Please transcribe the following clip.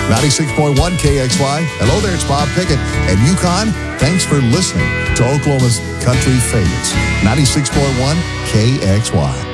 96.1 KXY. Hello there, it's Bob Pickett. And Yukon, thanks for listening to Oklahoma's country favorites. 96.1 KXY.